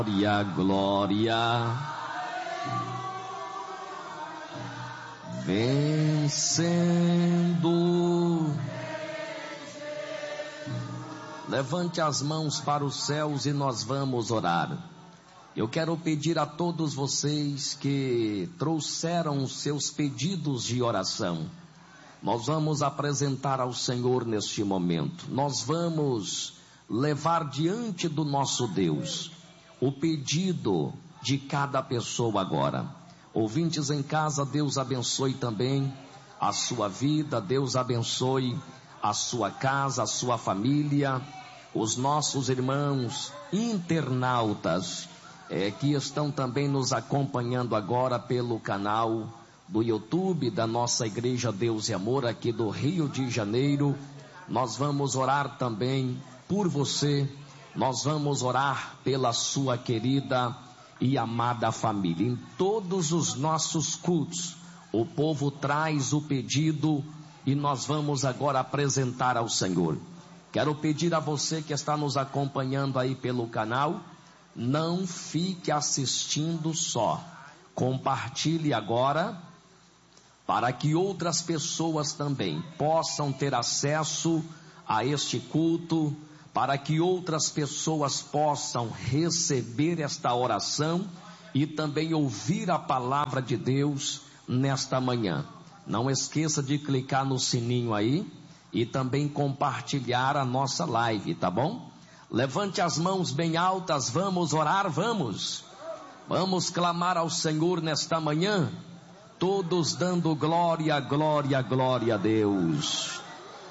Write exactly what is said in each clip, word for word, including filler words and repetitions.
Glória, glória, vencendo. Levante as mãos para os céus e nós vamos orar. Eu quero pedir a todos vocês que trouxeram os seus pedidos de oração. Nós vamos apresentar ao Senhor neste momento. Nós vamos levar diante do nosso Deus o pedido de cada pessoa agora. Ouvintes em casa, Deus abençoe também a sua vida, Deus abençoe a sua casa, a sua família, os nossos irmãos internautas é, que estão também nos acompanhando agora pelo canal do YouTube da nossa Igreja Deus e Amor aqui do Rio de Janeiro. Nós vamos orar também por você. Nós vamos orar pela sua querida e amada família. Em todos os nossos cultos, o povo traz o pedido e nós vamos agora apresentar ao Senhor. Quero pedir a você que está nos acompanhando aí pelo canal, não fique assistindo só. Compartilhe agora, para que outras pessoas também possam ter acesso a este culto, para que outras pessoas possam receber esta oração e também ouvir a palavra de Deus nesta manhã. Não esqueça de clicar no sininho aí e também compartilhar a nossa live, tá bom? Levante as mãos bem altas, vamos orar, vamos. Vamos clamar ao Senhor nesta manhã, todos dando glória, glória, glória a Deus.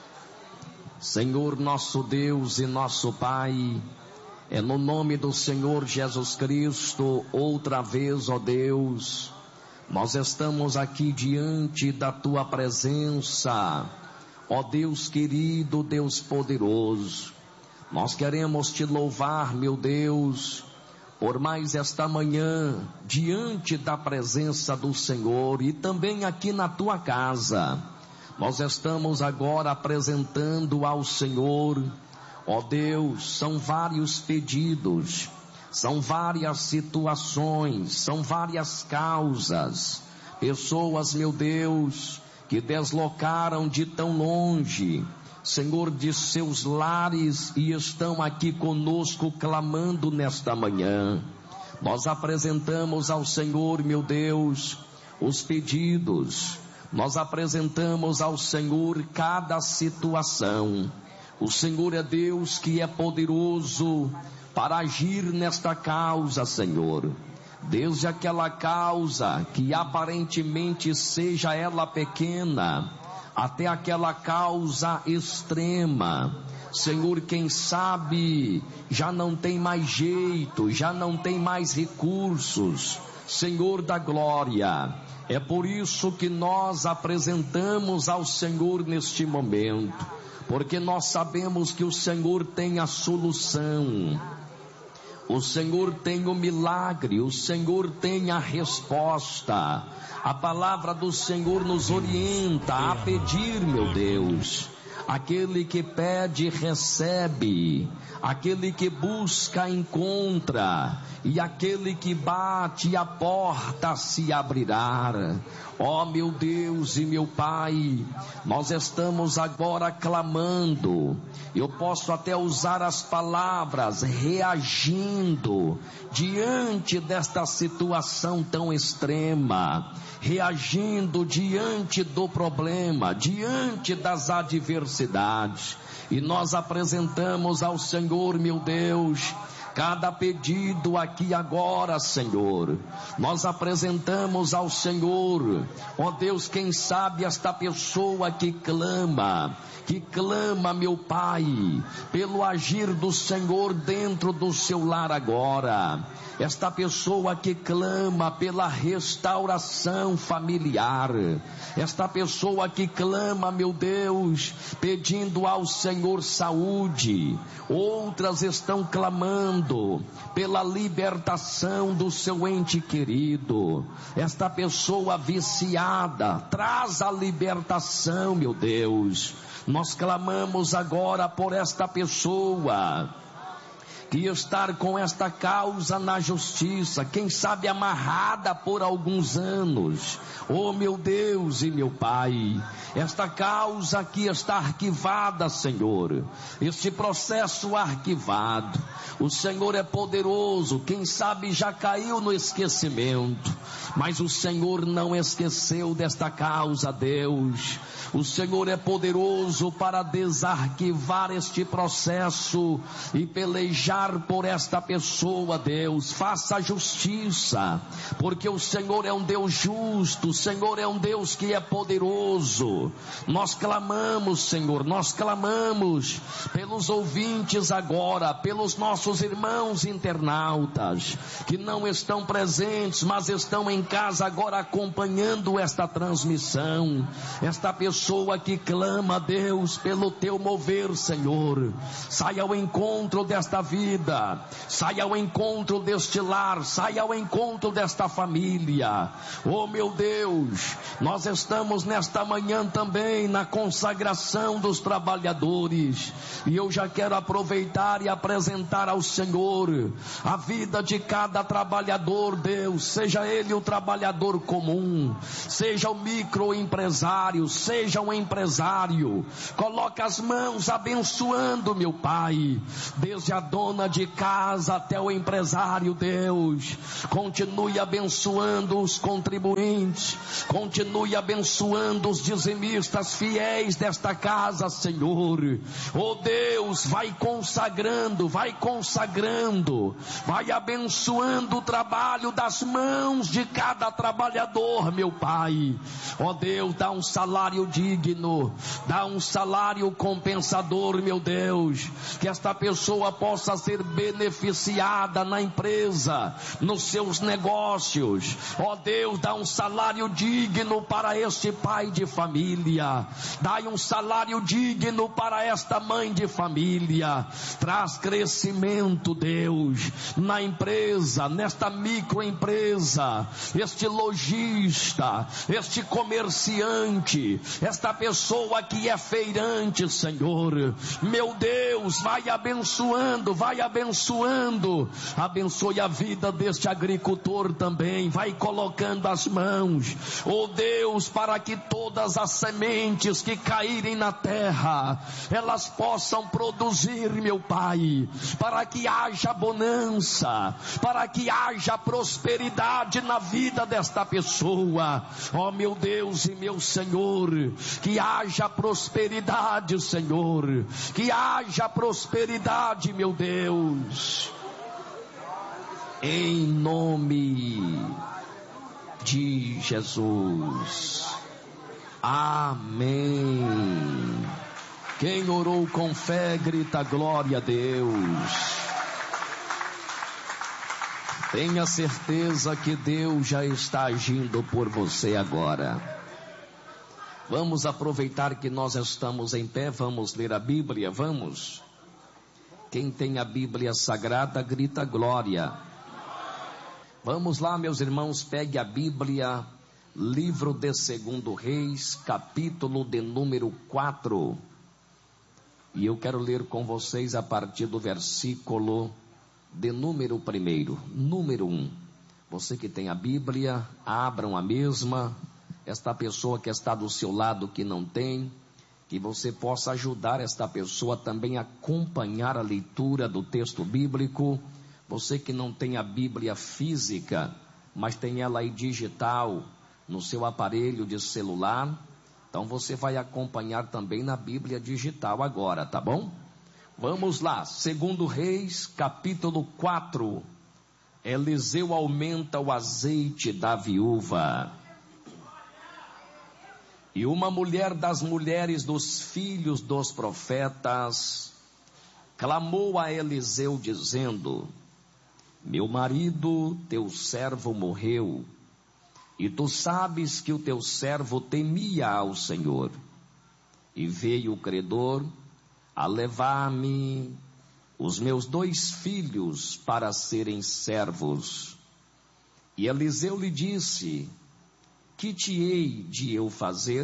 Senhor nosso Deus e nosso Pai, é no nome do Senhor Jesus Cristo, outra vez, ó Deus, nós estamos aqui diante da Tua presença, ó Deus querido, Deus poderoso. Nós queremos Te louvar, meu Deus, por mais esta manhã, diante da presença do Senhor e também aqui na Tua casa. Nós estamos agora apresentando ao Senhor, ó Deus, são vários pedidos, são várias situações, são várias causas, pessoas, meu Deus, que deslocaram de tão longe, Senhor, de seus lares e estão aqui conosco clamando nesta manhã. Nós apresentamos ao Senhor, meu Deus, os pedidos. Nós apresentamos ao Senhor cada situação. O Senhor é Deus que é poderoso para agir nesta causa, Senhor. Desde aquela causa que aparentemente seja ela pequena, até aquela causa extrema. Senhor, quem sabe já não tem mais jeito, já não tem mais recursos. Senhor da glória, é por isso que nós apresentamos ao Senhor neste momento, porque nós sabemos que o Senhor tem a solução, o Senhor tem o milagre, o Senhor tem a resposta. A palavra do Senhor nos orienta a pedir, meu Deus. Aquele que pede, recebe. Aquele que busca, encontra. E aquele que bate, a porta se abrirá. Ó meu Deus e meu Pai, nós estamos agora clamando. Eu posso até usar as palavras reagindo diante desta situação tão extrema, reagindo diante do problema, diante das adversidades. E nós apresentamos ao Senhor, meu Deus, cada pedido aqui agora, Senhor. Nós apresentamos ao Senhor, ó Deus, quem sabe esta pessoa que clama, que clama, meu Pai, pelo agir do Senhor dentro do seu lar agora. Esta pessoa que clama pela restauração familiar. Esta pessoa que clama, meu Deus, pedindo ao Senhor saúde. Outras estão clamando pela libertação do seu ente querido. Esta pessoa viciada, traz a libertação, meu Deus. Nós clamamos agora por esta pessoa que estar com esta causa na justiça, quem sabe amarrada por alguns anos. Oh meu Deus e meu Pai, esta causa aqui está arquivada, Senhor, este processo arquivado. O Senhor é poderoso, quem sabe já caiu no esquecimento, mas o Senhor não esqueceu desta causa, Deus. O Senhor é poderoso para desarquivar este processo e pelejar por esta pessoa, Deus. Faça justiça, porque o Senhor é um Deus justo, o Senhor é um Deus que é poderoso. Nós clamamos, Senhor, nós clamamos pelos ouvintes agora, pelos nossos irmãos internautas, que não estão presentes, mas estão em casa agora acompanhando esta transmissão. Esta pessoa Pessoa que clama, Deus, pelo teu mover, Senhor, saia ao encontro desta vida, saia ao encontro deste lar, saia ao encontro desta família. Oh meu Deus, nós estamos nesta manhã também na consagração dos trabalhadores, e eu já quero aproveitar e apresentar ao Senhor a vida de cada trabalhador, Deus, seja ele o trabalhador comum, seja o microempresário, seja Seja um empresário, coloca as mãos abençoando, meu Pai, desde a dona de casa até o empresário, Deus, continue abençoando os contribuintes, continue abençoando os dizimistas fiéis desta casa, Senhor. Oh Deus, vai consagrando, vai consagrando, vai abençoando o trabalho das mãos de cada trabalhador, meu Pai. Oh Deus, dá um salário de digno, dá um salário compensador, meu Deus, que esta pessoa possa ser beneficiada na empresa, nos seus negócios. Ó Deus, dá um salário digno para este pai de família, dá um salário digno para esta mãe de família. Traz crescimento, Deus, na empresa, nesta microempresa, este lojista, este comerciante, esta pessoa que é feirante, Senhor, meu Deus, vai abençoando, vai abençoando, abençoe a vida deste agricultor também, vai colocando as mãos, oh Deus, para que todas as sementes que caírem na terra, elas possam produzir, meu Pai, para que haja bonança, para que haja prosperidade na vida desta pessoa. Ó meu Deus e meu Senhor, que haja prosperidade, Senhor, que haja prosperidade, meu Deus, em nome de Jesus. Amém. Quem orou com fé, grita glória a Deus. Tenha certeza que Deus já está agindo por você agora. Vamos aproveitar que nós estamos em pé, vamos ler a Bíblia, vamos? Quem tem a Bíblia Sagrada, grita glória. Vamos lá, meus irmãos, pegue a Bíblia, livro de Segundo Reis, capítulo de número quatro. E eu quero ler com vocês a partir do versículo de número primeiro, número um. Você que tem a Bíblia, abram a mesma. Esta pessoa que está do seu lado que não tem, que você possa ajudar esta pessoa também a acompanhar a leitura do texto bíblico. Você que não tem a Bíblia física, mas tem ela aí digital no seu aparelho de celular, então você vai acompanhar também na Bíblia digital agora, tá bom? Vamos lá, Segundo Reis, capítulo quatro. Eliseu aumenta o azeite da viúva. E uma mulher das mulheres dos filhos dos profetas clamou a Eliseu dizendo: meu marido, teu servo, morreu, e tu sabes que o teu servo temia ao Senhor. E veio o credor a levar-me os meus dois filhos para serem servos. E Eliseu lhe disse: que te hei de eu fazer?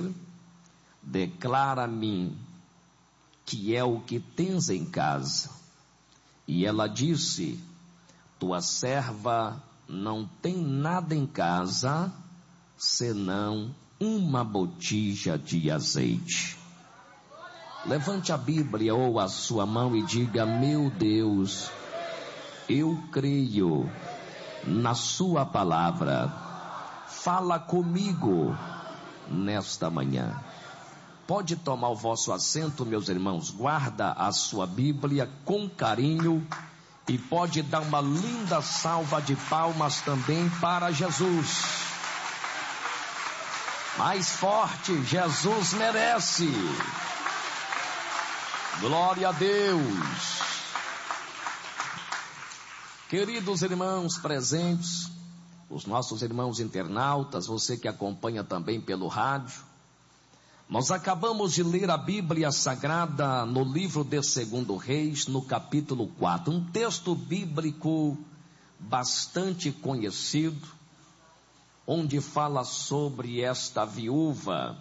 Declara-me que é o que tens em casa. E ela disse: tua serva não tem nada em casa, senão uma botija de azeite. Levante a Bíblia ou a sua mão e diga: meu Deus, eu creio na sua palavra. Fala comigo nesta manhã. Pode tomar o vosso assento, meus irmãos. Guarda a sua Bíblia com carinho e pode dar uma linda salva de palmas também para Jesus. Mais forte, Jesus merece. Glória a Deus. Queridos irmãos presentes, os nossos irmãos internautas, você que acompanha também pelo rádio, nós acabamos de ler a Bíblia Sagrada no livro de Segundo Reis, no capítulo quatro, um texto bíblico bastante conhecido, onde fala sobre esta viúva.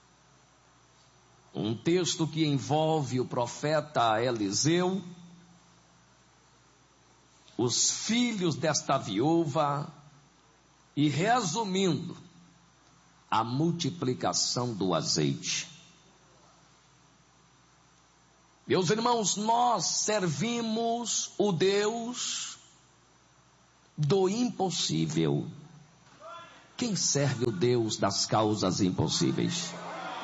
Um texto que envolve o profeta Eliseu, os filhos desta viúva e, resumindo, a multiplicação do azeite. Meus irmãos, nós servimos o Deus do impossível. Quem serve o Deus das causas impossíveis?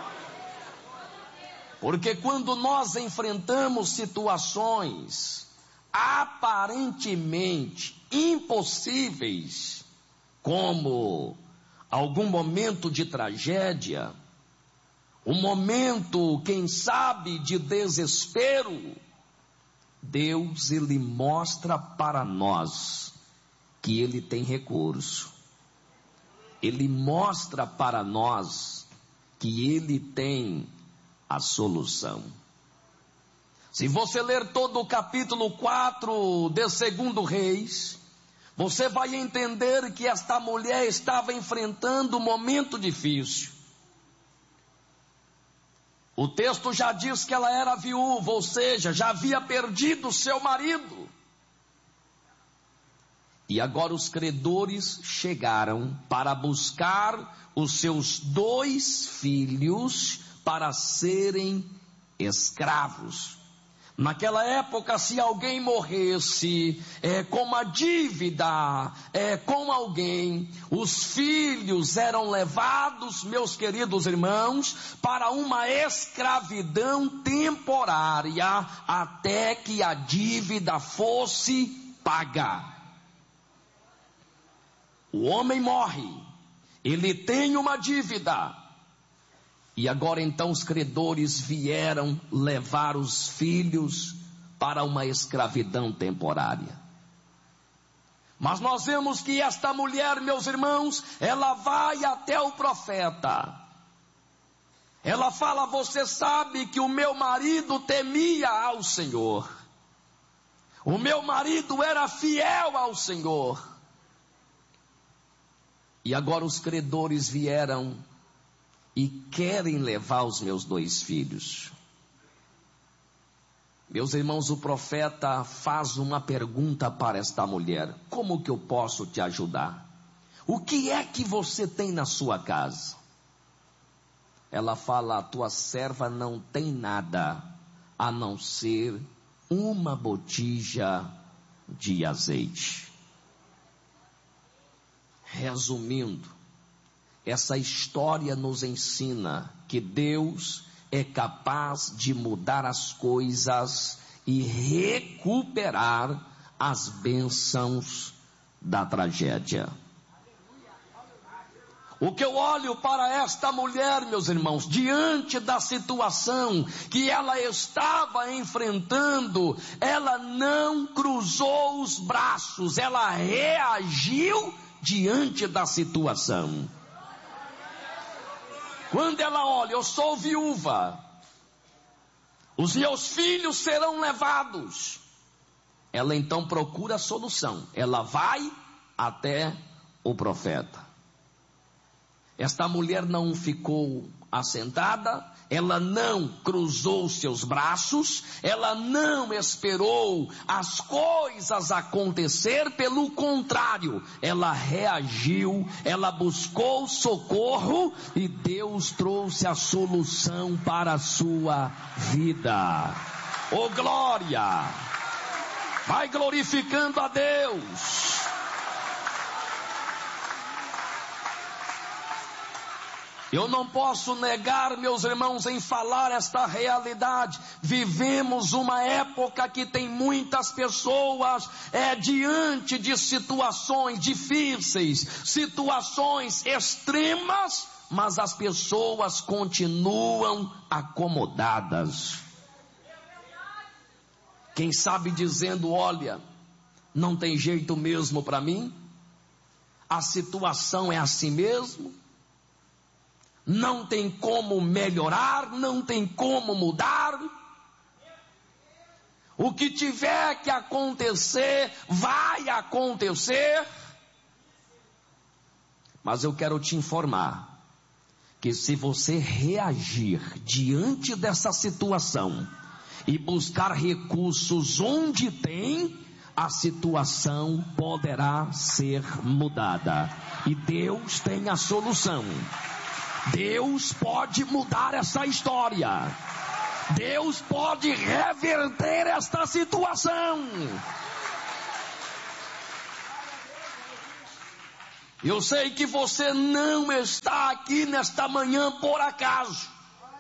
Porque quando nós enfrentamos situações aparentemente impossíveis, como algum momento de tragédia, um momento, quem sabe, de desespero, Deus, Ele mostra para nós que Ele tem recurso. Ele mostra para nós que Ele tem a solução. Se você ler todo o capítulo quatro de Segundo Reis, você vai entender que esta mulher estava enfrentando um momento difícil. O texto já diz que ela era viúva, ou seja, já havia perdido seu marido. E agora os credores chegaram para buscar os seus dois filhos para serem escravos. Naquela época, se alguém morresse é, com uma dívida é, com alguém, os filhos eram levados, meus queridos irmãos, para uma escravidão temporária, até que a dívida fosse paga. O homem morre, ele tem uma dívida. E agora então os credores vieram levar os filhos para uma escravidão temporária. Mas nós vemos que esta mulher, meus irmãos, ela vai até o profeta. Ela fala: você sabe que o meu marido temia ao Senhor. O meu marido era fiel ao Senhor. E agora os credores vieram e querem levar os meus dois filhos. Meus irmãos, o profeta faz uma pergunta para esta mulher: como que eu posso te ajudar? O que é que você tem na sua casa? Ela fala: a tua serva não tem nada, a não ser uma botija de azeite. Resumindo, essa história nos ensina que Deus é capaz de mudar as coisas e recuperar as bênçãos da tragédia. O que eu olho para esta mulher, meus irmãos, diante da situação que ela estava enfrentando, ela não cruzou os braços, ela reagiu diante da situação. Quando ela olha: eu sou viúva, os meus filhos serão levados, ela então procura a solução. Ela vai até o profeta. Esta mulher não ficou assentada, ela não cruzou seus braços, ela não esperou as coisas acontecer, pelo contrário, ela reagiu, ela buscou socorro e Deus trouxe a solução para a sua vida. Oh glória! Vai glorificando a Deus. Eu não posso negar, meus irmãos, em falar esta realidade. Vivemos uma época que tem muitas pessoas é, diante de situações difíceis, situações extremas, mas as pessoas continuam acomodadas. Quem sabe dizendo, olha, não tem jeito mesmo para mim, a situação é assim mesmo, não tem como melhorar, não tem como mudar. O que tiver que acontecer, vai acontecer. Mas eu quero te informar que se você reagir diante dessa situação e buscar recursos onde tem, a situação poderá ser mudada. E Deus tem a solução. Deus pode mudar essa história. Deus pode reverter esta situação. Eu sei que você não está aqui nesta manhã por acaso.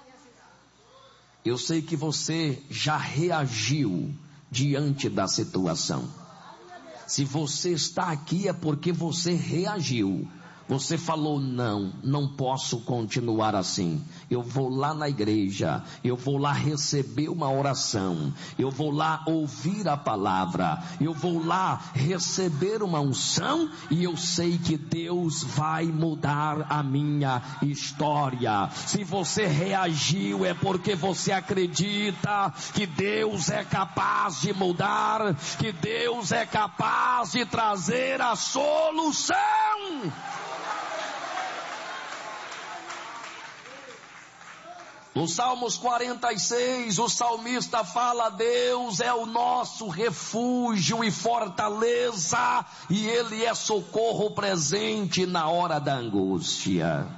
Eu sei que você já reagiu diante da situação. Se você está aqui é porque você reagiu. Você falou, não, não posso continuar assim. Eu vou lá na igreja, eu vou lá receber uma oração, eu vou lá ouvir a palavra, eu vou lá receber uma unção e eu sei que Deus vai mudar a minha história. Se você reagiu é porque você acredita que Deus é capaz de mudar, que Deus é capaz de trazer a solução. No Salmos quarenta e seis, o salmista fala, Deus é o nosso refúgio e fortaleza, e Ele é socorro presente na hora da angústia.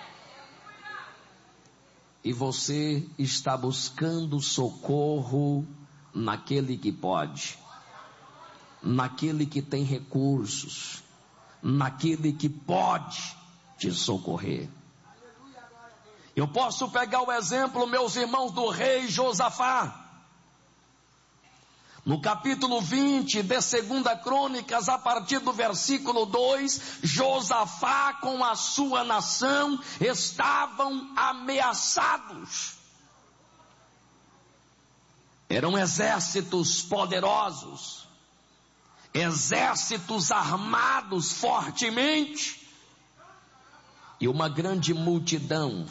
E você está buscando socorro naquele que pode, naquele que tem recursos, naquele que pode te socorrer. Eu posso pegar o exemplo, meus irmãos, do rei Josafá. No capítulo vinte de Segunda Crônicas, a partir do versículo dois, Josafá com a sua nação estavam ameaçados. Eram exércitos poderosos, exércitos armados fortemente, e uma grande multidão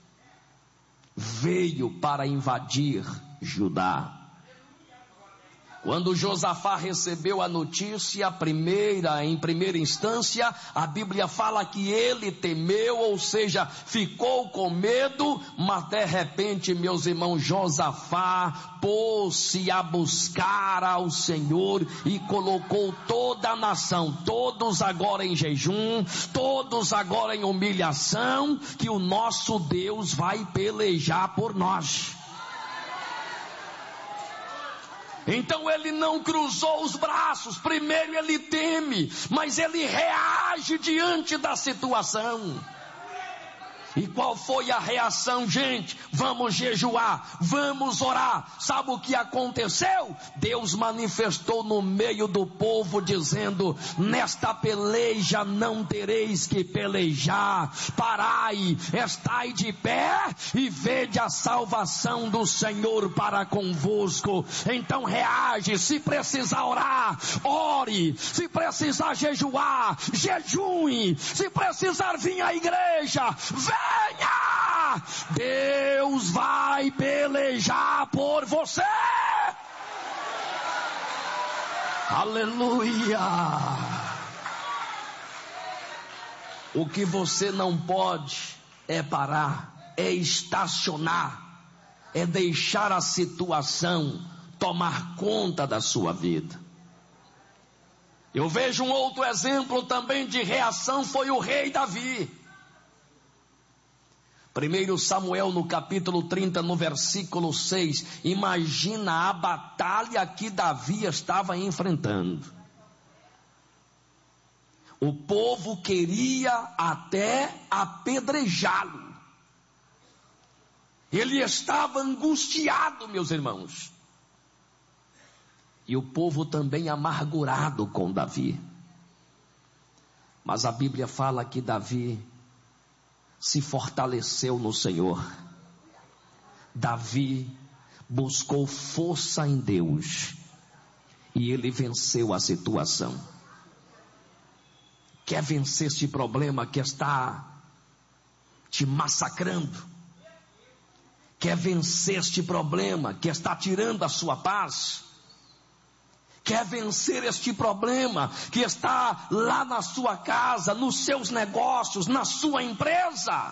veio para invadir Judá. Quando Josafá recebeu a notícia, primeira, em primeira instância, a Bíblia fala que ele temeu, ou seja, ficou com medo, mas de repente, meus irmãos, Josafá pôs-se a buscar ao Senhor e colocou toda a nação, todos agora em jejum, todos agora em humilhação, que o nosso Deus vai pelejar por nós. Então ele não cruzou os braços, primeiro ele teme, mas ele reage diante da situação. E qual foi a reação, gente? Vamos jejuar, vamos orar. Sabe o que aconteceu? Deus manifestou no meio do povo dizendo, nesta peleja não tereis que pelejar, parai, estai de pé e vede a salvação do Senhor para convosco. Então reage, se precisar orar, ore, se precisar jejuar, jejue, se precisar vir à igreja, venha! Venha! Deus vai pelejar por você. Aleluia! O que você não pode é parar. é estacionar, é deixar a situação tomar conta da sua vida. Eu vejo um outro exemplo também de reação, foi o rei Davi. primeiro Samuel no capítulo trinta, no versículo seis, imagina a batalha que Davi estava enfrentando. O povo queria até apedrejá-lo. Ele estava angustiado, meus irmãos. E o povo também amargurado com Davi. Mas a Bíblia fala que Davi se fortaleceu no Senhor. Davi buscou força em Deus. E ele venceu a situação. Quer vencer este problema que está te massacrando? Quer vencer este problema que está tirando a sua paz? Quer vencer este problema que está lá na sua casa, nos seus negócios, na sua empresa?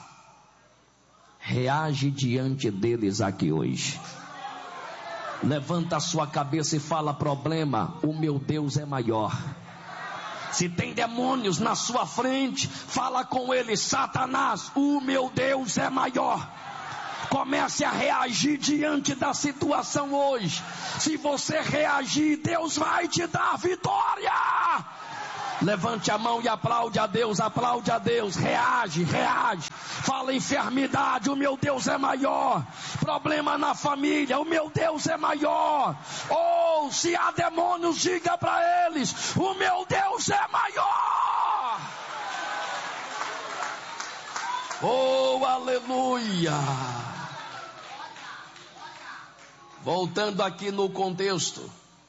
Reage diante deles aqui hoje. Levanta a sua cabeça e fala: problema, o meu Deus é maior. Se tem demônios na sua frente, fala com eles: Satanás, o meu Deus é maior. Comece a reagir diante da situação hoje. Se você reagir, Deus vai te dar vitória. Levante a mão e aplaude a Deus, aplaude a Deus. Reage, reage. Fala: enfermidade, o meu Deus é maior. Problema na família, o meu Deus é maior. Ou se há demônios, diga para eles: o meu Deus é maior. Oh, aleluia. Voltando aqui no contexto,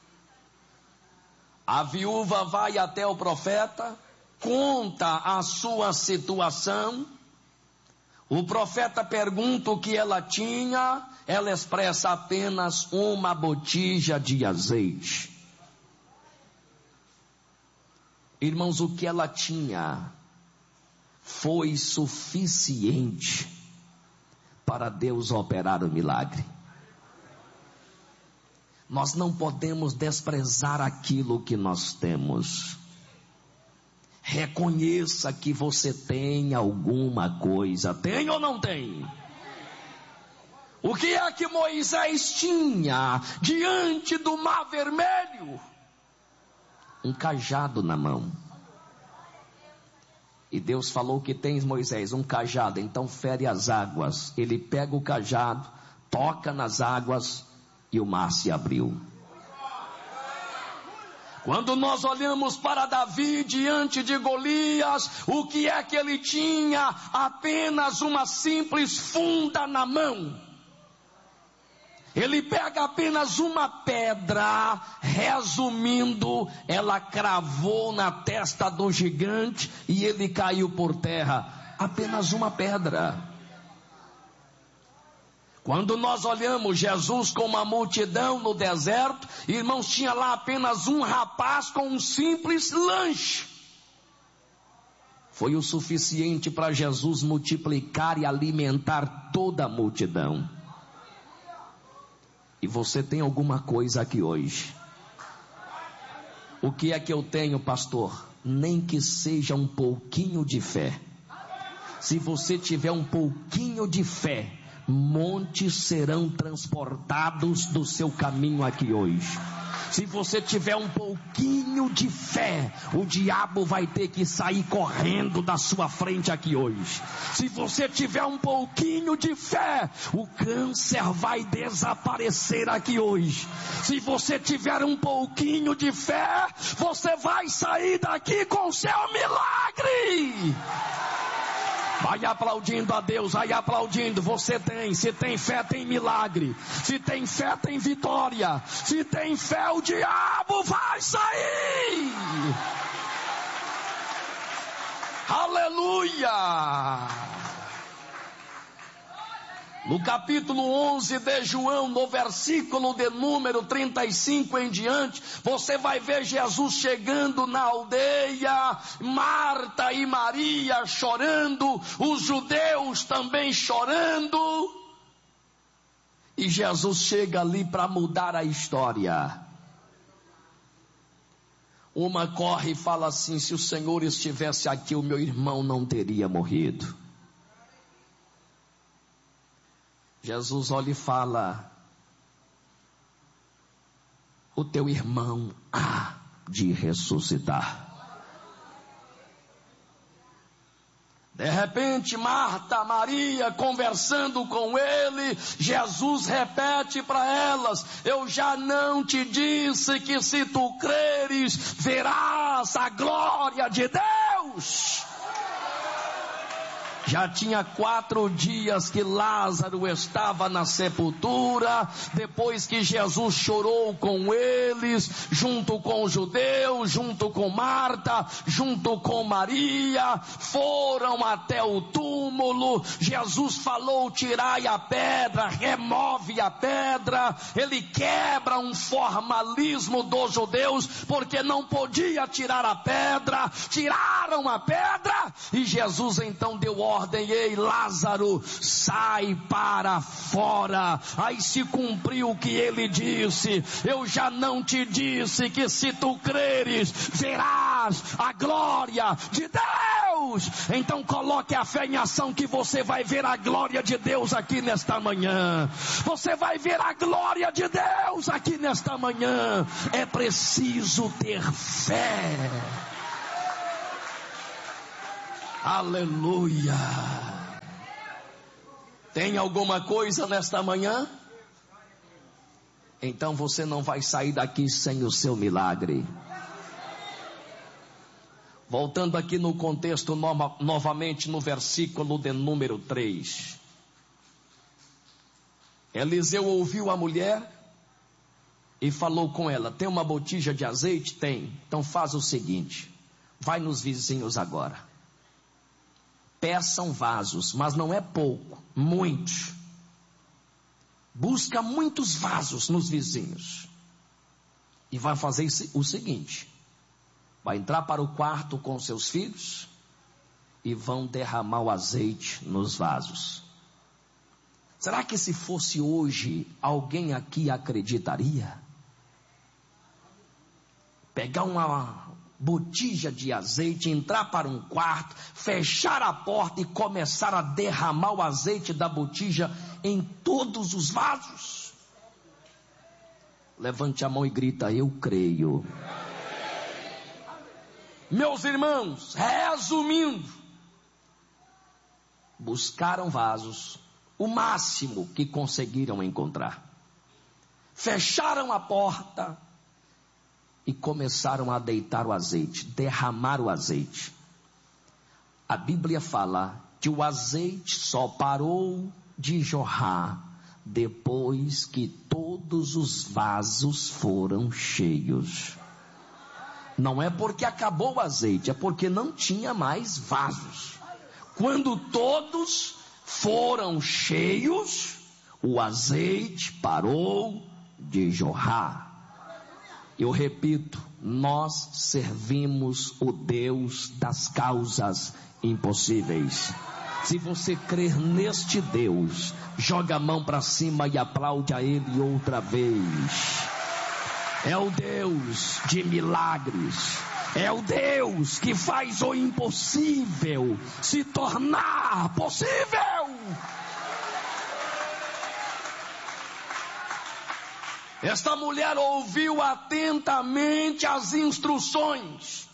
a viúva vai até o profeta, conta a sua situação. O profeta pergunta o que ela tinha, ela expressa apenas uma botija de azeite. Irmãos, o que ela tinha foi suficiente para Deus operar o milagre. Nós não podemos desprezar aquilo que nós temos. Reconheça que você tem alguma coisa. Tem ou não tem? O que é que Moisés tinha diante do Mar Vermelho? Um cajado na mão. E Deus falou: que tens, Moisés? Um cajado. Então fere as águas. Ele pega o cajado, toca nas águas e o mar se abriu. Quando nós olhamos para Davi diante de Golias, o que é que ele tinha? Apenas uma simples funda na mão. Ele pega apenas uma pedra, resumindo, ela cravou na testa do gigante e ele caiu por terra. Apenas uma pedra. Quando nós olhamos Jesus com uma multidão no deserto, irmãos, tinha lá apenas um rapaz com um simples lanche. Foi o suficiente para Jesus multiplicar e alimentar toda a multidão. E você tem alguma coisa aqui hoje? O que é que eu tenho, pastor? Nem que seja um pouquinho de fé. Se você tiver um pouquinho de fé, montes serão transportados do seu caminho aqui hoje. Se você tiver um pouquinho de fé, o diabo vai ter que sair correndo da sua frente aqui hoje. Se você tiver um pouquinho de fé, o câncer vai desaparecer aqui hoje. Se você tiver um pouquinho de fé, você vai sair daqui com o seu milagre. Vai aplaudindo a Deus, vai aplaudindo. Você tem, se tem fé tem milagre. Se tem fé tem vitória. Se tem fé o diabo vai sair. Aleluia. No capítulo onze de João, no versículo de número trinta e cinco em diante, você vai ver Jesus chegando na aldeia, Marta e Maria chorando, os judeus também chorando, e Jesus chega ali para mudar a história. Uma corre e fala assim: se o Senhor estivesse aqui, o meu irmão não teria morrido. Jesus olha e fala: o teu irmão há de ressuscitar. De repente, Marta, Maria, conversando com ele, Jesus repete para elas: eu já não te disse que se tu creres, verás a glória de Deus? Já tinha quatro dias que Lázaro estava na sepultura, depois que Jesus chorou com eles, junto com os judeus, junto com Marta, junto com Maria, foram até o túmulo. Jesus falou: tirai a pedra, remove a pedra. Ele quebra um formalismo dos judeus, porque não podia tirar a pedra. Tiraram a pedra, e Jesus então deu ordem: ei, Lázaro, sai para fora. Aí se cumpriu o que ele disse: eu já não te disse que se tu creres, verás a glória de Deus? Então coloque a fé em ação, que você vai ver a glória de Deus aqui nesta manhã. Você vai ver a glória de Deus aqui nesta manhã. É preciso ter fé. Aleluia. Tem alguma coisa nesta manhã? Então você não vai sair daqui sem o seu milagre. Voltando aqui no contexto, no, novamente no versículo de número três. Eliseu ouviu a mulher e falou com ela: tem uma botija de azeite? Tem. Então faz o seguinte: vai nos vizinhos agora. Peçam vasos, mas não é pouco, muitos. Busca muitos vasos nos vizinhos. E vai fazer o seguinte: vai entrar para o quarto com seus filhos e vão derramar o azeite nos vasos. Será que se fosse hoje, alguém aqui acreditaria? Pegar uma botija de azeite, entrar para um quarto, fechar a porta e começar a derramar o azeite da botija em todos os vasos? Levante a mão e grita: eu creio. Meus irmãos, resumindo, buscaram vasos, o máximo que conseguiram encontrar, fecharam a porta e começaram a deitar o azeite, derramar o azeite. A Bíblia fala que o azeite só parou de jorrar depois que todos os vasos foram cheios. Não é porque acabou o azeite, é porque não tinha mais vasos. Quando todos foram cheios, o azeite parou de jorrar. Eu repito, nós servimos o Deus das causas impossíveis. Se você crer neste Deus, joga a mão para cima e aplaude a Ele outra vez. É o Deus de milagres. É o Deus que faz o impossível se tornar possível. Esta mulher ouviu atentamente as instruções.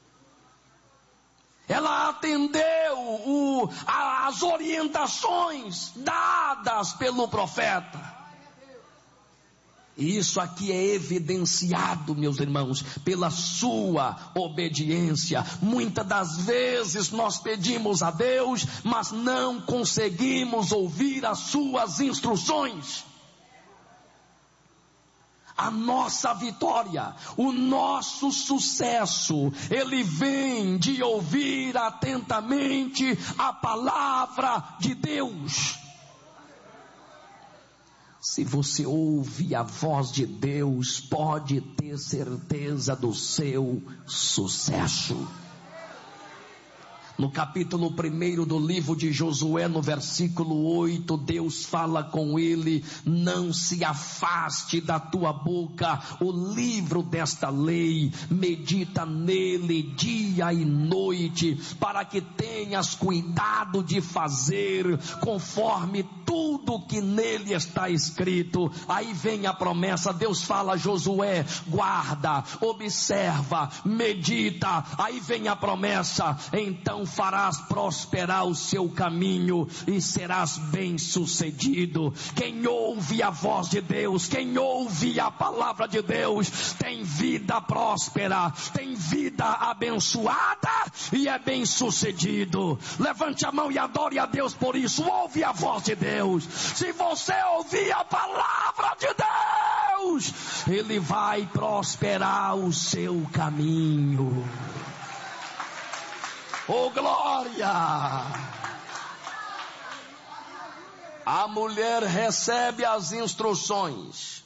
Ela atendeu o, as orientações dadas pelo profeta. E isso aqui é evidenciado, meus irmãos, pela sua obediência. Muitas das vezes nós pedimos a Deus, mas não conseguimos ouvir as suas instruções. A nossa vitória, o nosso sucesso, ele vem de ouvir atentamente a palavra de Deus. Se você ouve a voz de Deus, pode ter certeza do seu sucesso. No capítulo primeiro do livro de Josué, no versículo oito, Deus fala com ele: não se afaste da tua boca o livro desta lei, medita nele dia e noite, para que tenhas cuidado de fazer conforme tudo que nele está escrito. Aí vem a promessa, Deus fala a Josué: guarda, observa, medita. Aí vem a promessa: então farás prosperar o seu caminho e serás bem sucedido. Quem ouve a voz de Deus, quem ouve a palavra de Deus, tem vida próspera, tem vida abençoada e é bem sucedido. Levante a mão e adore a Deus por isso. Ouve a voz de Deus. Se você ouvir a palavra de Deus, Ele vai prosperar o seu caminho. Oh, glória! A mulher recebe as instruções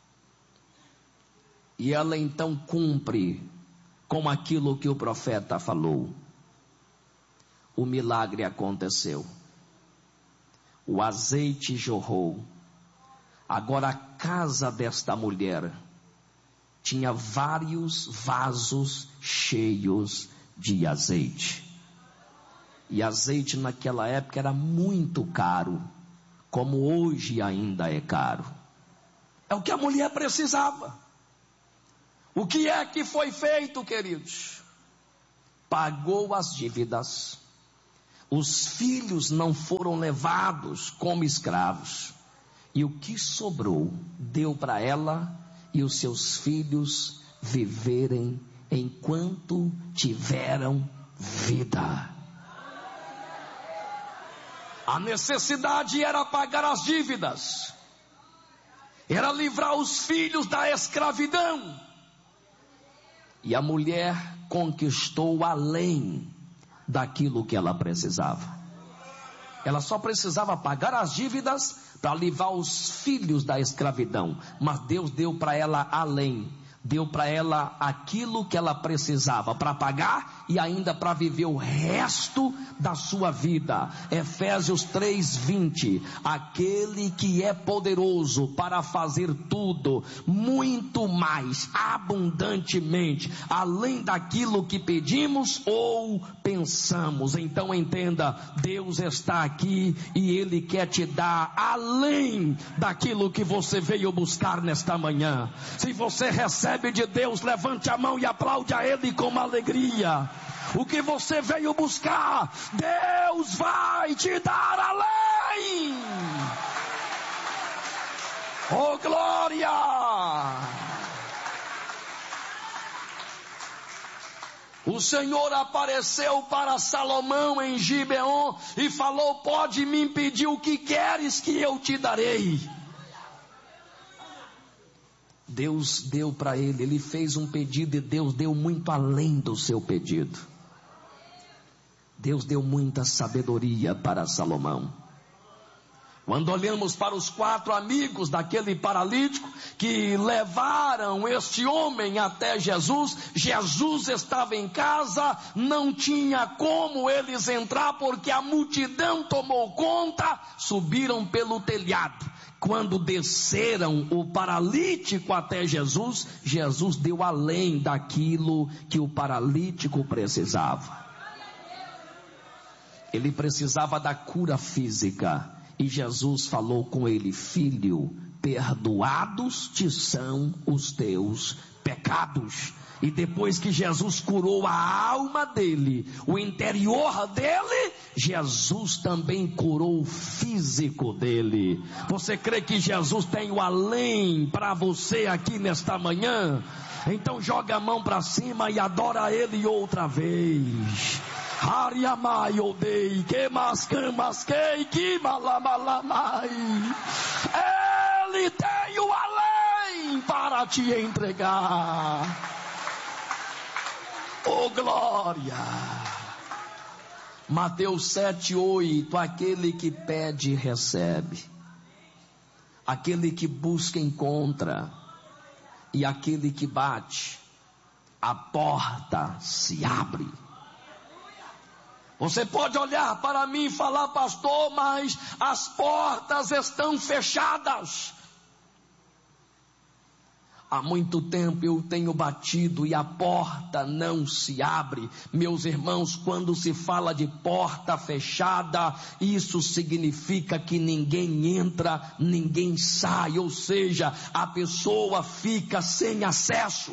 e ela então cumpre com aquilo que o profeta falou. O milagre aconteceu. O azeite jorrou. Agora a casa desta mulher tinha vários vasos cheios de azeite. E azeite naquela época era muito caro, como hoje ainda é caro. É o que a mulher precisava. O que é que foi feito, queridos? Pagou as dívidas. Os filhos não foram levados como escravos. E o que sobrou, deu para ela e os seus filhos viverem enquanto tiveram vida. A necessidade era pagar as dívidas, era livrar os filhos da escravidão. E a mulher conquistou além daquilo que ela precisava. Ela só precisava pagar as dívidas para livrar os filhos da escravidão. Mas Deus deu para ela além. Deu para ela aquilo que ela precisava para pagar e ainda para viver o resto da sua vida. Efésios três, vinte. Aquele que é poderoso para fazer tudo, muito mais, abundantemente, além daquilo que pedimos ou pensamos. Então entenda, Deus está aqui e Ele quer te dar além daquilo que você veio buscar nesta manhã. Se você recebe de Deus, levante a mão e aplaude a Ele com alegria. O que você veio buscar, Deus vai te dar além. Oh, glória! O Senhor apareceu para Salomão em Gibeon e falou: pode me pedir o que queres que eu te darei. Deus deu para ele, ele fez um pedido e Deus deu muito além do seu pedido. Deus deu muita sabedoria para Salomão. Quando olhamos para os quatro amigos daquele paralítico que levaram este homem até Jesus, Jesus estava em casa, não tinha como eles entrar porque a multidão tomou conta, subiram pelo telhado. Quando desceram o paralítico até Jesus, Jesus deu além daquilo que o paralítico precisava. Ele precisava da cura física. E Jesus falou com ele: filho, perdoados te são os teus pecados. E depois que Jesus curou a alma dele, o interior dele, Jesus também curou o físico dele. Você crê que Jesus tem o além para você aqui nesta manhã? Então joga a mão para cima e adora Ele outra vez. Ariamai odei, que mascamasquei, que malamalamai. Ele tem o além para te entregar. Oh, glória! Mateus sete, oito. Aquele que pede, recebe. Aquele que busca encontra, e aquele que bate, a porta se abre. Você pode olhar para mim e falar: pastor, mas as portas estão fechadas. Há muito tempo eu tenho batido e a porta não se abre. Meus irmãos, quando se fala de porta fechada, isso significa que ninguém entra, ninguém sai, ou seja, a pessoa fica sem acesso.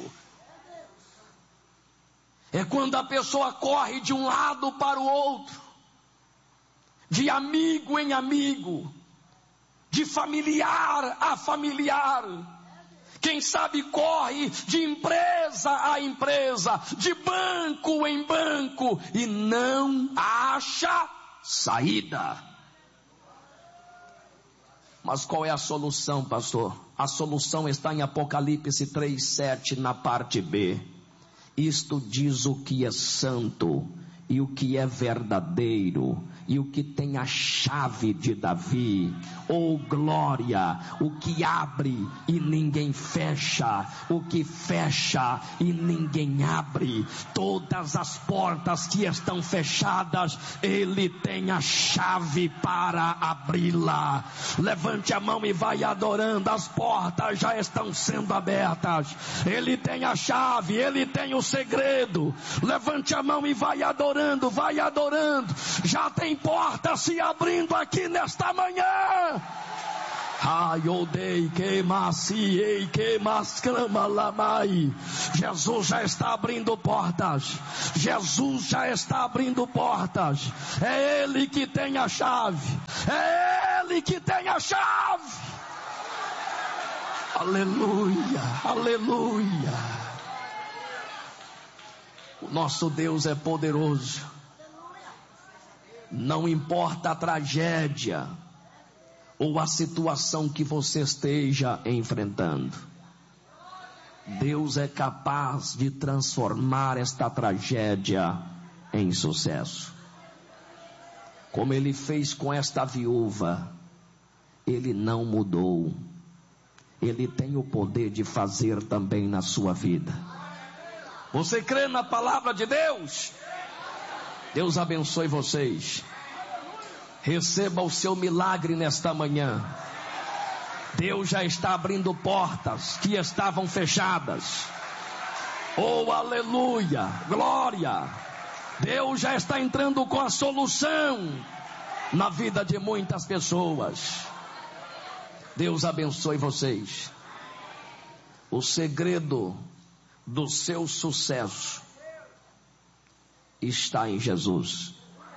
É quando a pessoa corre de um lado para o outro, de amigo em amigo, de familiar a familiar. Quem sabe corre de empresa a empresa, de banco em banco, e não acha saída. Mas qual é a solução, pastor? A solução está em Apocalipse três, sete, na parte B. Isto diz o que é santo, e o que é verdadeiro, e o que tem a chave de Davi. Oh glória, o que abre e ninguém fecha, o que fecha e ninguém abre. Todas as portas que estão fechadas, ele tem a chave para abri-la. Levante a mão e vai adorando. As portas já estão sendo abertas. Ele tem a chave, ele tem o segredo. Levante a mão e vai adorando, vai adorando. Já tem porta se abrindo aqui nesta manhã. Ai, odei que maciei que masclama lamai. Jesus já está abrindo portas. Jesus já está abrindo portas. É Ele que tem a chave. É Ele que tem a chave. Aleluia, aleluia. O nosso Deus é poderoso. Não importa a tragédia ou a situação que você esteja enfrentando, Deus é capaz de transformar esta tragédia em sucesso. Como Ele fez com esta viúva, Ele não mudou. Ele tem o poder de fazer também na sua vida. Você crê na palavra de Deus? Deus abençoe vocês. Receba o seu milagre nesta manhã. Deus já está abrindo portas que estavam fechadas. Oh, aleluia, glória. Deus já está entrando com a solução na vida de muitas pessoas. Deus abençoe vocês. O segredo do seu sucesso está em Jesus.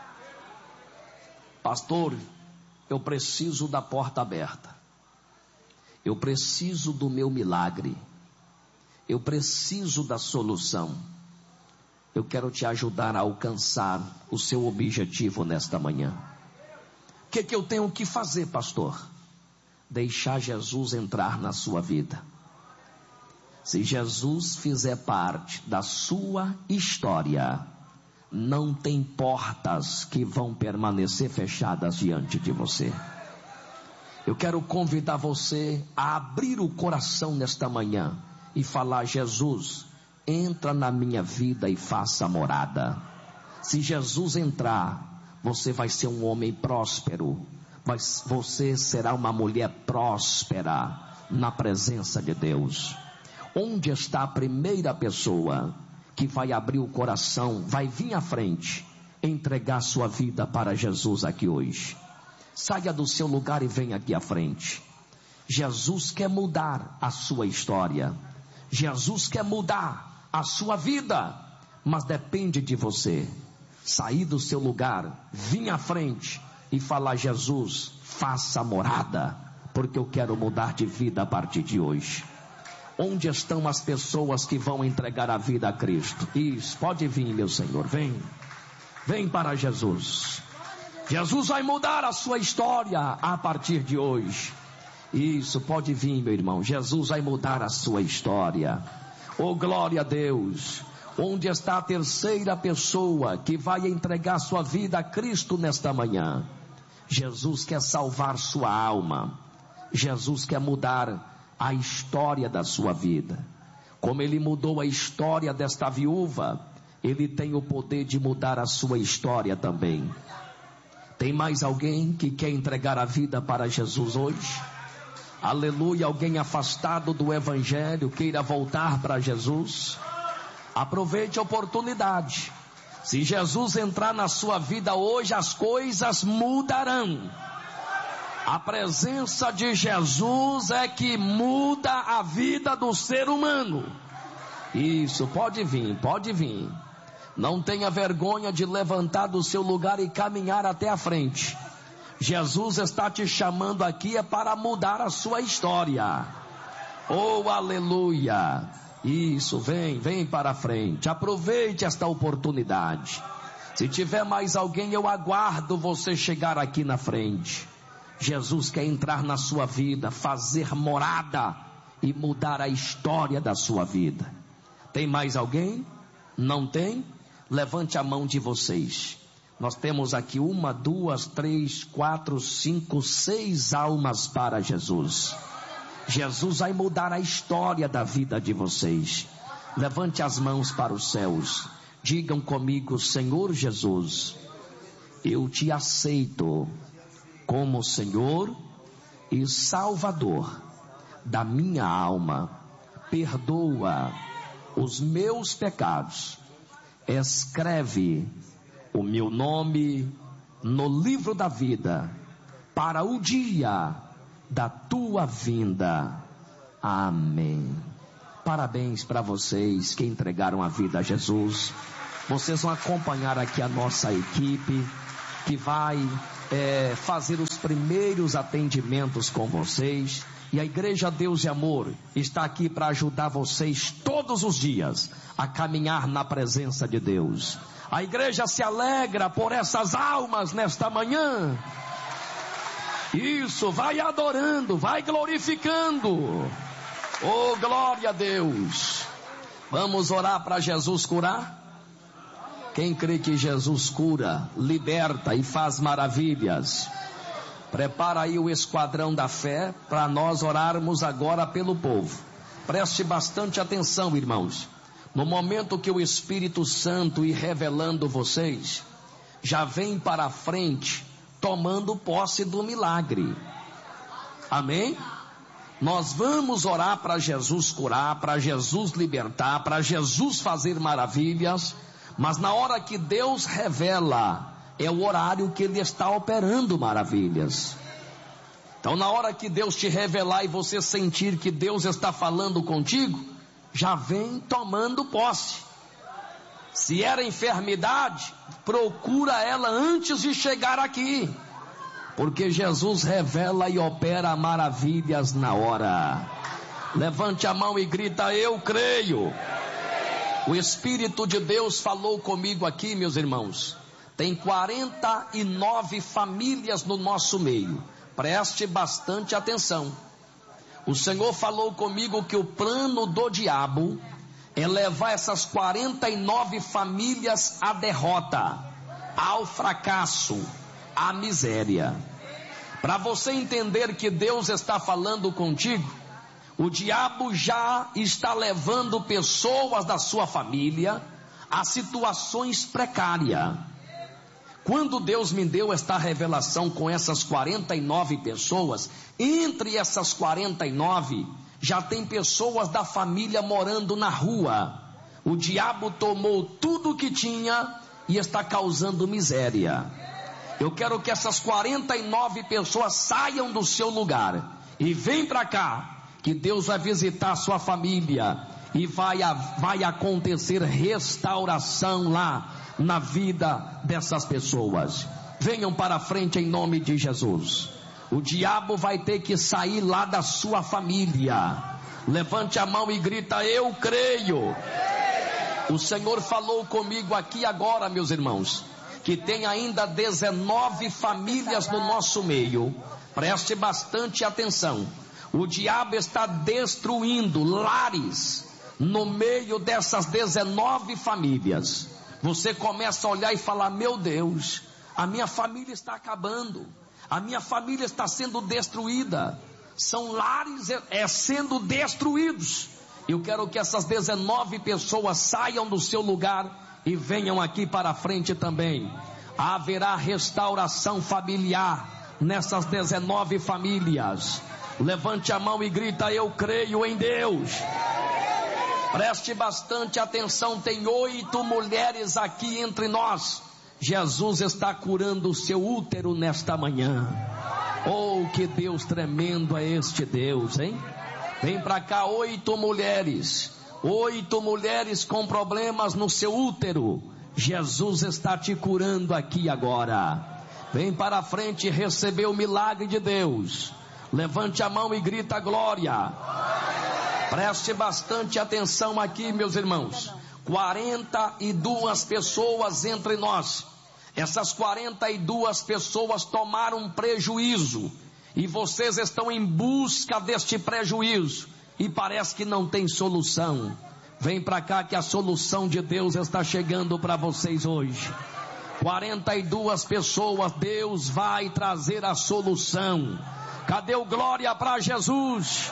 Pastor, eu preciso da porta aberta. Eu preciso do meu milagre. Eu preciso da solução. Eu quero te ajudar a alcançar o seu objetivo nesta manhã. O que, que eu tenho que fazer, pastor? Deixar Jesus entrar na sua vida. Se Jesus fizer parte da sua história, não tem portas que vão permanecer fechadas diante de você. Eu quero convidar você a abrir o coração nesta manhã e falar: Jesus, entra na minha vida e faça morada. Se Jesus entrar, você vai ser um homem próspero, mas você será uma mulher próspera na presença de Deus. Onde está a primeira pessoa que vai abrir o coração, vai vir à frente, entregar sua vida para Jesus aqui hoje? Saia do seu lugar e venha aqui à frente. Jesus quer mudar a sua história. Jesus quer mudar a sua vida, mas depende de você. Sair do seu lugar, vir à frente e falar: Jesus, faça morada, porque eu quero mudar de vida a partir de hoje. Onde estão as pessoas que vão entregar a vida a Cristo? Isso, pode vir, meu Senhor, vem. Vem para Jesus. Jesus vai mudar a sua história a partir de hoje. Isso, pode vir, meu irmão. Jesus vai mudar a sua história. Oh, glória a Deus. Onde está a terceira pessoa que vai entregar sua vida a Cristo nesta manhã? Jesus quer salvar sua alma. Jesus quer mudar a história da sua vida. Como Ele mudou a história desta viúva, Ele tem o poder de mudar a sua história também. Tem mais alguém que quer entregar a vida para Jesus hoje? Aleluia. Alguém afastado do Evangelho queira voltar para Jesus? Aproveite a oportunidade. Se Jesus entrar na sua vida hoje, as coisas mudarão. A presença de Jesus é que muda a vida do ser humano. Isso, pode vir, pode vir. Não tenha vergonha de levantar do seu lugar e caminhar até a frente. Jesus está te chamando aqui é para mudar a sua história. Oh, aleluia. Isso, vem, vem para a frente. Aproveite esta oportunidade. Se tiver mais alguém, eu aguardo você chegar aqui na frente. Jesus quer entrar na sua vida, fazer morada e mudar a história da sua vida. Tem mais alguém? Não tem? Levante a mão de vocês. Nós temos aqui uma, duas, três, quatro, cinco, seis almas para Jesus. Jesus vai mudar a história da vida de vocês. Levante as mãos para os céus. Digam comigo: Senhor Jesus, eu te aceito como Senhor e Salvador da minha alma. Perdoa os meus pecados. Escreve o meu nome no livro da vida para o dia da tua vinda. Amém. Parabéns para vocês que entregaram a vida a Jesus. Vocês vão acompanhar aqui a nossa equipe que vai é, fazer os primeiros atendimentos com vocês. E a Igreja Deus e Amor está aqui para ajudar vocês todos os dias a caminhar na presença de Deus. A igreja se alegra por essas almas nesta manhã. Isso, vai adorando, vai glorificando. Oh, glória a Deus. Vamos orar para Jesus curar? Quem crê que Jesus cura, liberta e faz maravilhas? Prepara aí o esquadrão da fé para nós orarmos agora pelo povo. Preste bastante atenção, irmãos. No momento que o Espírito Santo ir revelando vocês, já vem para a frente tomando posse do milagre. Amém? Nós vamos orar para Jesus curar, para Jesus libertar, para Jesus fazer maravilhas, mas na hora que Deus revela, é o horário que Ele está operando maravilhas. Então na hora que Deus te revelar e você sentir que Deus está falando contigo, já vem tomando posse. Se era enfermidade, procura ela antes de chegar aqui, porque Jesus revela e opera maravilhas na hora. Levante a mão e grita: eu creio. O Espírito de Deus falou comigo aqui, meus irmãos. Tem quarenta e nove famílias no nosso meio. Preste bastante atenção. O Senhor falou comigo que o plano do diabo é levar essas quarenta e nove famílias à derrota, ao fracasso, à miséria. Para você entender que Deus está falando contigo, o diabo já está levando pessoas da sua família a situações precárias. Quando Deus me deu esta revelação com essas quarenta e nove pessoas, entre essas quarenta e nove, já tem pessoas da família morando na rua. O diabo tomou tudo o que tinha e está causando miséria. Eu quero que essas quarenta e nove pessoas saiam do seu lugar e vem para cá, que Deus vai visitar a sua família e vai, vai acontecer restauração lá na vida dessas pessoas. Venham para a frente em nome de Jesus. O diabo vai ter que sair lá da sua família. Levante a mão e grita: eu creio. O Senhor falou comigo aqui agora, meus irmãos, que tem ainda dezenove famílias no nosso meio. Preste bastante atenção. O diabo está destruindo lares no meio dessas dezenove famílias. Você começa a olhar e falar: meu Deus, a minha família está acabando, a minha família está sendo destruída. são lares é, sendo destruídos. Eu quero que essas dezenove pessoas saiam do seu lugar e venham aqui para a frente também. Haverá restauração familiar nessas dezenove famílias. Levante a mão e grita: eu creio em Deus. Preste bastante atenção, tem oito mulheres aqui entre nós. Jesus está curando o seu útero nesta manhã. Oh, que Deus tremendo é este Deus, hein? Vem para cá, oito mulheres, oito mulheres com problemas no seu útero. Jesus está te curando aqui agora. Vem para a frente e receber o milagre de Deus. Levante a mão e grita glória. Preste bastante atenção aqui, meus irmãos. quarenta e duas pessoas entre nós. Essas quarenta e duas pessoas tomaram prejuízo. E vocês estão em busca deste prejuízo. E parece que não tem solução. Vem para cá que a solução de Deus está chegando para vocês hoje. quarenta e duas pessoas, Deus vai trazer a solução. Cadê o glória para Jesus?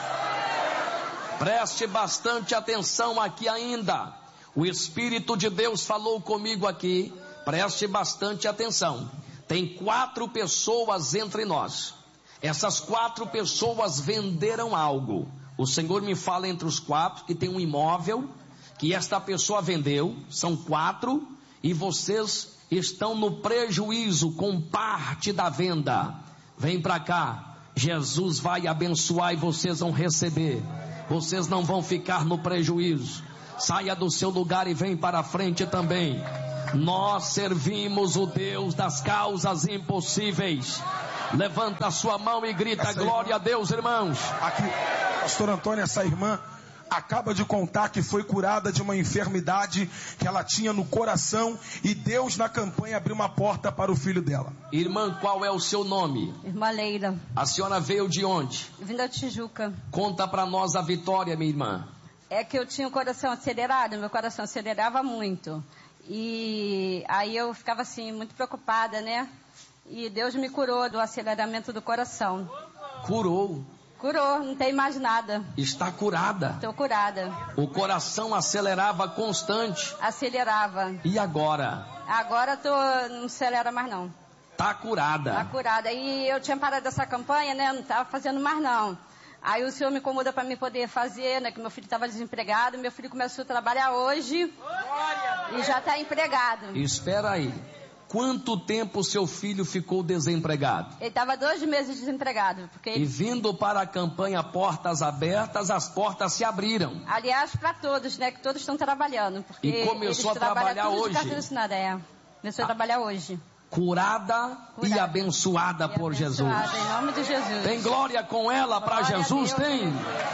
Preste bastante atenção aqui ainda. O Espírito de Deus falou comigo aqui. Preste bastante atenção. Tem quatro pessoas entre nós. Essas quatro pessoas venderam algo. O Senhor me fala entre os quatro que tem um imóvel que esta pessoa vendeu. São quatro. E vocês estão no prejuízo com parte da venda. Vem para cá. Jesus vai abençoar e vocês vão receber. Vocês não vão ficar no prejuízo. Saia do seu lugar e vem para a frente também. Nós servimos o Deus das causas impossíveis. Levanta a sua mão e grita essa glória irmã, a Deus, irmãos. Aqui, pastor Antônio, essa irmã acaba de contar que foi curada de uma enfermidade que ela tinha no coração e Deus na campanha abriu uma porta para o filho dela. Irmã, qual é o seu nome? Irmã Leila. A senhora veio de onde? Vim da Tijuca. Conta para nós a vitória, minha irmã. É que eu tinha o coração acelerado, meu coração acelerava muito. E aí eu ficava assim, muito preocupada, né? E Deus me curou do aceleramento do coração. Curou? Curou, não tem mais nada. Está curada? Estou curada. O coração acelerava constante? Acelerava. E agora? Agora tô, não acelera mais não. Está curada? Está curada. E eu tinha parado dessa campanha, né? Não estava fazendo mais não. Aí o Senhor me incomoda para mim poder fazer, né? Que meu filho estava desempregado. Meu filho começou a trabalhar hoje. E já está empregado. Espera aí. Quanto tempo seu filho ficou desempregado? Ele estava dois meses desempregado. Porque ele... E vindo para a campanha Portas Abertas, as portas se abriram. Aliás, para todos, né? Que todos estão trabalhando. Porque e começou a trabalhar hoje. É. Começou a trabalhar hoje. Curada, curada e abençoada e por abençoada, Jesus. Em nome de Jesus. Tem glória com ela para Jesus? Tem.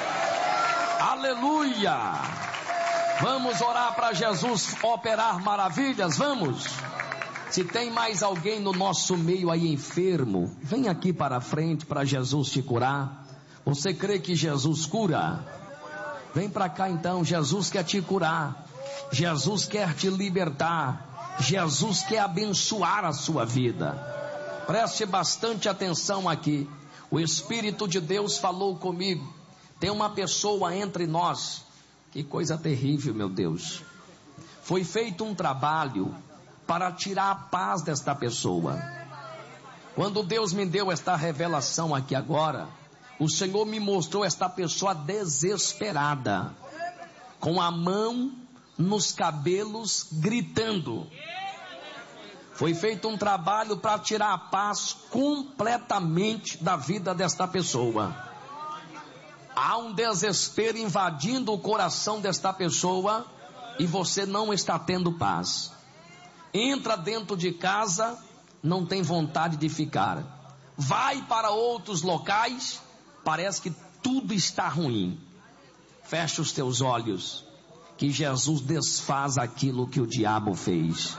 Aleluia. Vamos orar para Jesus operar maravilhas? Vamos. Se tem mais alguém no nosso meio aí enfermo, vem aqui para a frente para Jesus te curar. Você crê que Jesus cura? Vem para cá então, Jesus quer te curar. Jesus quer te libertar. Jesus quer abençoar a sua vida. Preste bastante atenção aqui. O Espírito de Deus falou comigo. Tem uma pessoa entre nós. Que coisa terrível, meu Deus. Foi feito um trabalho para tirar a paz desta pessoa. Quando Deus me deu esta revelação aqui agora, o Senhor me mostrou esta pessoa desesperada, com a mão nos cabelos, gritando. Foi feito um trabalho para tirar a paz completamente da vida desta pessoa. Há um desespero invadindo o coração desta pessoa e você não está tendo paz. Entra dentro de casa, não tem vontade de ficar. Vai para outros locais, parece que tudo está ruim. Fecha os teus olhos, que Jesus desfaz aquilo que o diabo fez.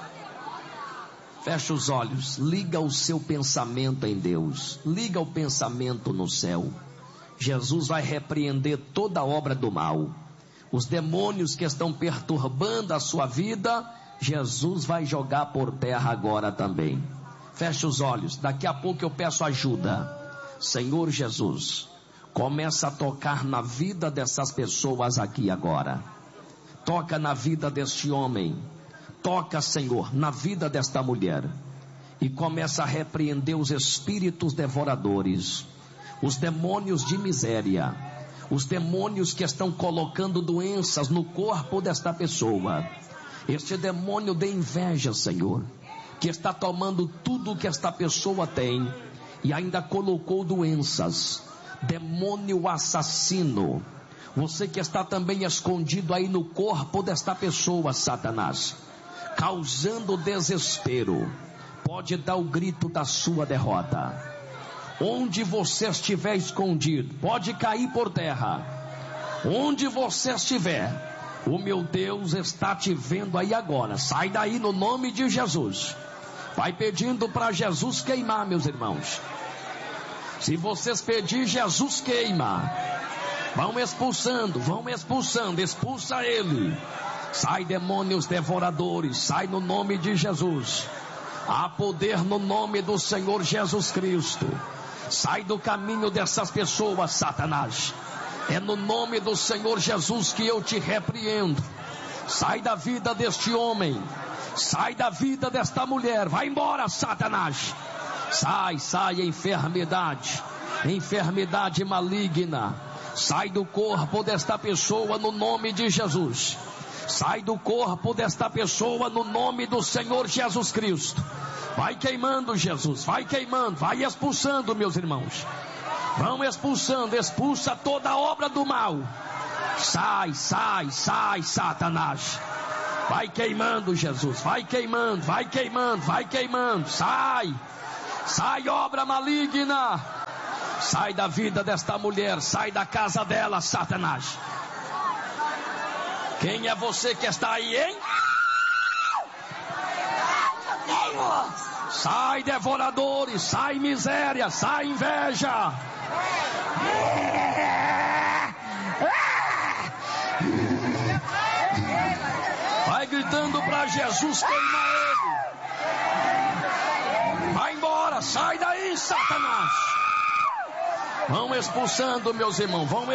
Fecha os olhos, liga o seu pensamento em Deus, liga o pensamento no céu. Jesus vai repreender toda a obra do mal. Os demônios que estão perturbando a sua vida, Jesus vai jogar por terra agora também. Feche os olhos, daqui a pouco eu peço ajuda. Senhor Jesus, Começa a tocar na vida dessas pessoas aqui agora. Toca na vida deste homem. Toca, Senhor, na vida desta mulher. E começa a repreender os espíritos devoradores, os demônios de miséria, os demônios que estão colocando doenças no corpo desta pessoa. Este demônio de inveja, Senhor, que está tomando tudo que esta pessoa tem e ainda colocou doenças. Demônio assassino, você que está também escondido aí no corpo desta pessoa, Satanás, causando desespero, pode dar o grito da sua derrota. Onde você estiver escondido, pode cair por terra. Onde você estiver, o meu Deus está te vendo aí agora. Sai daí no nome de Jesus. Vai pedindo para Jesus queimar, meus irmãos. Se vocês pedir, Jesus queima. Vão expulsando, vão expulsando, expulsa ele. Sai, demônios devoradores, sai no nome de Jesus. Há poder no nome do Senhor Jesus Cristo. Sai do caminho dessas pessoas, Satanás. É no nome do Senhor Jesus que eu te repreendo. Sai da vida deste homem. Sai da vida desta mulher. Vai embora, Satanás. Sai, sai, enfermidade. Enfermidade maligna. Sai do corpo desta pessoa no nome de Jesus. Sai do corpo desta pessoa no nome do Senhor Jesus Cristo. Vai queimando, Jesus, vai queimando, vai expulsando, meus irmãos. Vão expulsando, expulsa toda obra do mal. Sai, sai, sai, Satanás. Vai queimando, Jesus, vai queimando, vai queimando, vai queimando. Sai, sai, obra maligna. Sai da vida desta mulher, sai da casa dela, Satanás. Quem é você que está aí, hein? Sai, devoradores, sai, miséria, sai, inveja. Vai gritando para Jesus queimar ele. Vai embora, sai daí, Satanás. Vão expulsando, meus irmãos, vão